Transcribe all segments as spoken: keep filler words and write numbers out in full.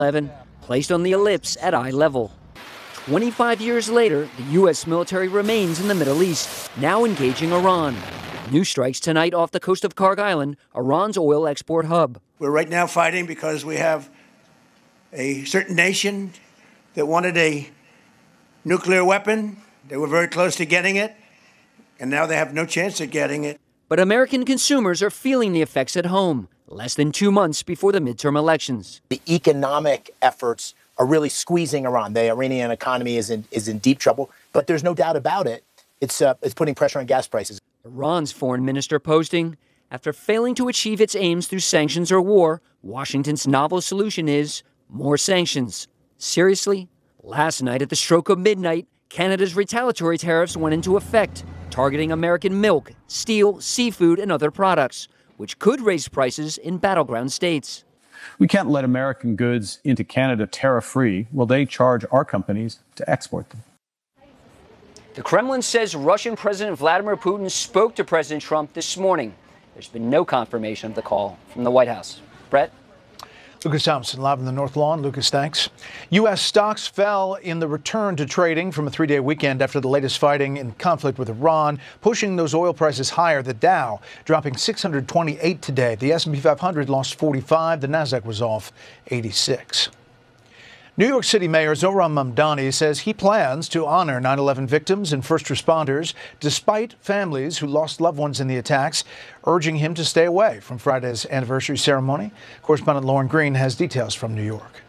eleven, placed on the ellipse at eye level. twenty-five years later, the U S military remains in the Middle East, now engaging Iran. New strikes tonight off the coast of Kharg Island, Iran's oil export hub. We're right now fighting because we have a certain nation that wanted a nuclear weapon. They were very close to getting it, and now they have no chance of getting it. But American consumers are feeling the effects at home, less than two months before the midterm elections. The economic efforts are really squeezing Iran. The Iranian economy is in, is in deep trouble, but there's no doubt about it. It's, uh, it's putting pressure on gas prices. Iran's foreign minister posting, after failing to achieve its aims through sanctions or war, Washington's novel solution is more sanctions. Seriously? Last night at the stroke of midnight, Canada's retaliatory tariffs went into effect, targeting American milk, steel, seafood, and other products, which could raise prices in battleground states. We can't let American goods into Canada tariff-free while they charge our companies to export them. The Kremlin says Russian President Vladimir Putin spoke to President Trump this morning. There's been no confirmation of the call from the White House. Brett? Lucas Thompson, live in the North Lawn. Lucas, thanks. U S stocks fell in the return to trading from a three-day weekend after the latest fighting in conflict with Iran, pushing those oil prices higher. The Dow dropping six hundred twenty-eight today. The S and P five hundred lost forty-five. The Nasdaq was off eighty-six. New York City Mayor Zohran Mamdani says he plans to honor nine eleven victims and first responders, despite families who lost loved ones in the attacks, urging him to stay away from Friday's anniversary ceremony. Correspondent Lauren Green has details from New York.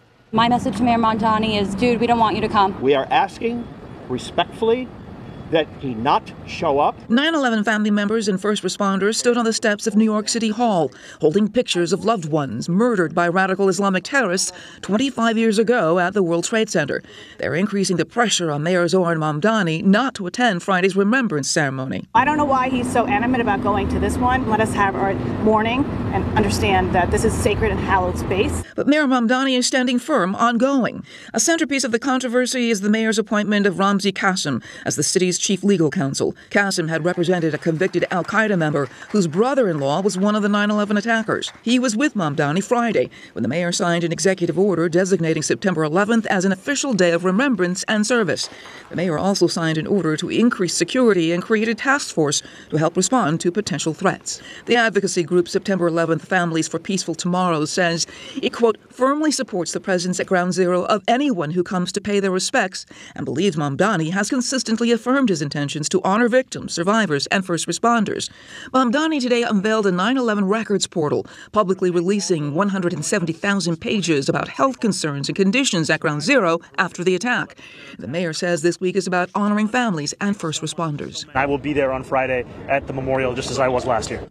My message to Mayor Mamdani is, dude, we don't want you to come. We are asking respectfully that he not show up. nine eleven family members and first responders stood on the steps of New York City Hall, holding pictures of loved ones murdered by radical Islamic terrorists twenty-five years ago at the World Trade Center. They're increasing the pressure on Mayor Zohran Mamdani not to attend Friday's remembrance ceremony. I don't know why he's so animate about going to this one. Let us have our mourning and understand that this is sacred and hallowed space. But Mayor Mamdani is standing firm on going. A centerpiece of the controversy is the mayor's appointment of Ramzi Qasem as the city's chief legal counsel. Qasem had represented a convicted al-Qaeda member whose brother-in-law was one of the nine eleven attackers. He was with Mamdani Friday when the mayor signed an executive order designating September eleventh as an official day of remembrance and service. The mayor also signed an order to increase security and create a task force to help respond to potential threats. The advocacy group September eleventh Families for Peaceful Tomorrow says it, quote, firmly supports the presence at Ground Zero of anyone who comes to pay their respects and believes Mamdani has consistently affirmed his intentions to honor victims, survivors, and first responders. Mamdani today unveiled a nine eleven records portal, publicly releasing one hundred seventy thousand pages about health concerns and conditions at Ground Zero after the attack. The mayor says this week is about honoring families and first responders. I will be there on Friday at the memorial just as I was last year.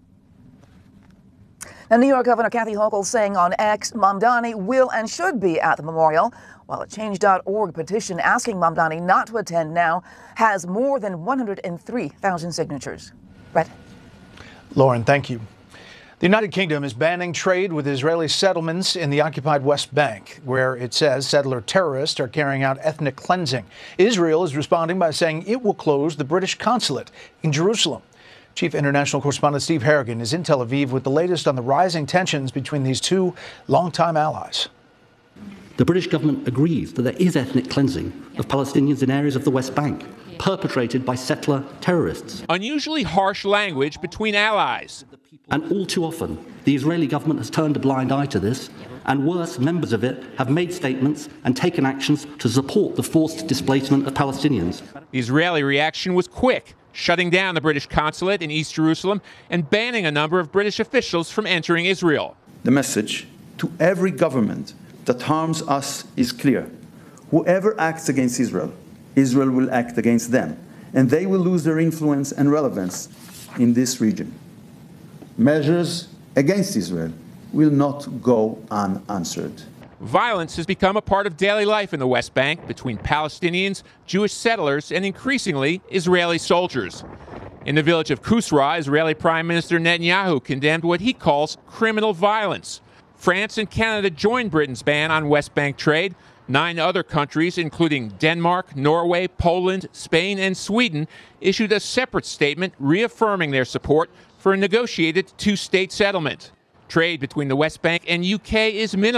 Now, New York Governor Kathy Hochul saying on X, Mamdani will and should be at the memorial, while a change dot org petition asking Mamdani not to attend now has more than one hundred three thousand signatures. Brett? Lauren, thank you. The United Kingdom is banning trade with Israeli settlements in the occupied West Bank, where it says settler terrorists are carrying out ethnic cleansing. Israel is responding by saying it will close the British consulate in Jerusalem. Chief International Correspondent Steve Harrigan is in Tel Aviv with the latest on the rising tensions between these two longtime allies. The British government agrees that there is ethnic cleansing of Palestinians in areas of the West Bank, perpetrated by settler terrorists. Unusually harsh language between allies. And all too often, the Israeli government has turned a blind eye to this, and worse, members of it have made statements and taken actions to support the forced displacement of Palestinians. The Israeli reaction was quick, shutting down the British consulate in East Jerusalem and banning a number of British officials from entering Israel. The message to every government that harms us is clear. Whoever acts against Israel, Israel will act against them, and they will lose their influence and relevance in this region. Measures against Israel will not go unanswered. Violence has become a part of daily life in the West Bank between Palestinians, Jewish settlers, and increasingly Israeli soldiers. In the village of Kusra, Israeli Prime Minister Netanyahu condemned what he calls criminal violence. France and Canada joined Britain's ban on West Bank trade. Nine other countries, including Denmark, Norway, Poland, Spain, and Sweden, issued a separate statement reaffirming their support for a negotiated two-state settlement. Trade between the West Bank and U K is minimal,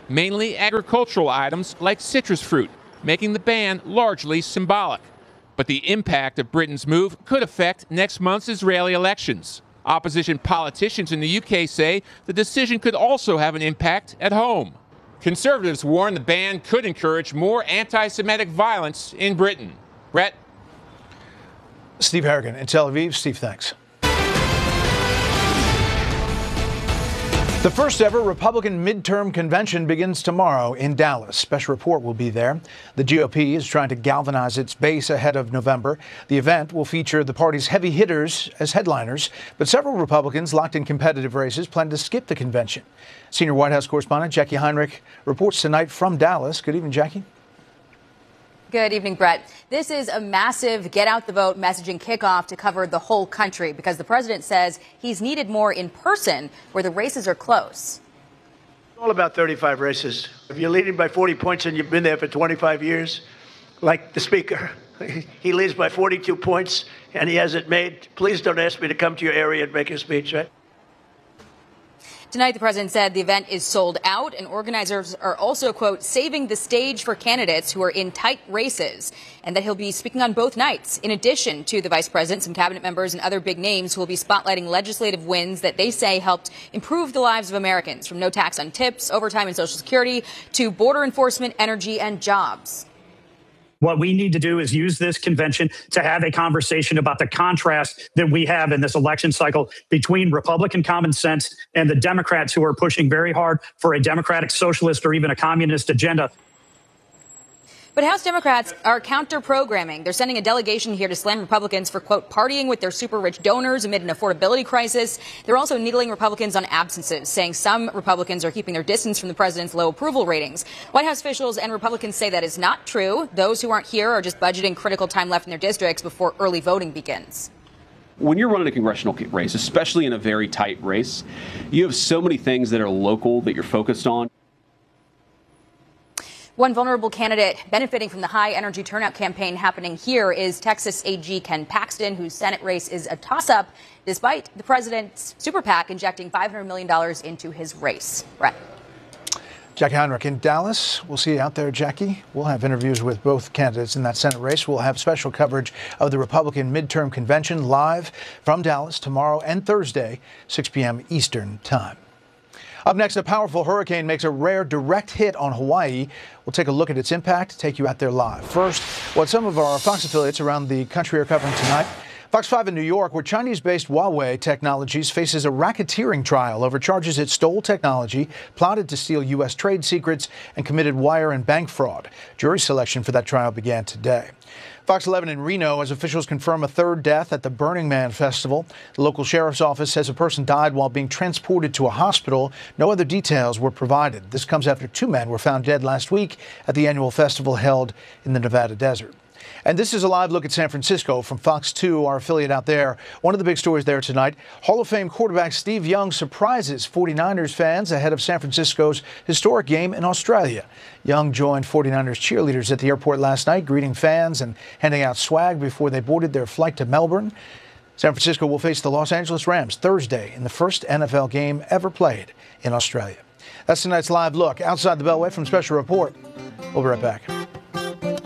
mainly agricultural items like citrus fruit, making the ban largely symbolic. But the impact of Britain's move could affect next month's Israeli elections. Opposition politicians in the U K say the decision could also have an impact at home. Conservatives warn the ban could encourage more anti-Semitic violence in Britain. Brett? Steve Harrigan in Tel Aviv. Steve, thanks. The first ever Republican midterm convention begins tomorrow in Dallas. Special Report will be there. The G O P is trying to galvanize its base ahead of November. The event will feature the party's heavy hitters as headliners, but several Republicans locked in competitive races plan to skip the convention. Senior White House correspondent Jackie Heinrich reports tonight from Dallas. Good evening, Jackie. Good evening, Brett. This is a massive get out the vote messaging kickoff to cover the whole country because the president says he's needed more in person where the races are close. It's all about thirty-five races. If you're leading by forty points and you've been there for twenty-five years, like the speaker, he leads by forty-two points and he hasn't made. Please don't ask me to come to your area and make a speech, right? Tonight, the president said the event is sold out, and organizers are also, quote, saving the stage for candidates who are in tight races, and that he'll be speaking on both nights. In addition to the vice president, some cabinet members and other big names who will be spotlighting legislative wins that they say helped improve the lives of Americans, from no tax on tips, overtime and Social Security, to border enforcement, energy, and jobs. What we need to do is use this convention to have a conversation about the contrast that we have in this election cycle between Republican common sense and the Democrats who are pushing very hard for a democratic socialist or even a communist agenda. But House Democrats are counter-programming. They're sending a delegation here to slam Republicans for, quote, partying with their super-rich donors amid an affordability crisis. They're also needling Republicans on absences, saying some Republicans are keeping their distance from the president's low approval ratings. White House officials and Republicans say that is not true. Those who aren't here are just budgeting critical time left in their districts before early voting begins. When you're running a congressional race, especially in a very tight race, you have so many things that are local that you're focused on. One vulnerable candidate benefiting from the high energy turnout campaign happening here is Texas A G Ken Paxton, whose Senate race is a toss-up, despite the president's super PAC injecting five hundred million dollars into his race. Brett. Jackie Heinrich in Dallas. We'll see you out there, Jackie. We'll have interviews with both candidates in that Senate race. We'll have special coverage of the Republican midterm convention live from Dallas tomorrow and Thursday, six p.m. Eastern Time. Up next, a powerful hurricane makes a rare direct hit on Hawaii. We'll take a look at its impact, take you out there live. First, what some of our Fox affiliates around the country are covering tonight. Fox five in New York, where Chinese-based Huawei Technologies faces a racketeering trial over charges it stole technology, plotted to steal U S trade secrets, and committed wire and bank fraud. Jury selection for that trial began today. Fox eleven in Reno, as officials confirm a third death at the Burning Man Festival. The local sheriff's office says a person died while being transported to a hospital. No other details were provided. This comes after two men were found dead last week at the annual festival held in the Nevada desert. And this is a live look at San Francisco from Fox two, our affiliate out there. One of the big stories there tonight, Hall of Fame quarterback Steve Young surprises forty-niners fans ahead of San Francisco's historic game in Australia. Young joined forty-niners cheerleaders at the airport last night, greeting fans and handing out swag before they boarded their flight to Melbourne. San Francisco will face the Los Angeles Rams Thursday in the first N F L game ever played in Australia. That's tonight's live look. Outside the Beltway from Special Report. We'll be right back.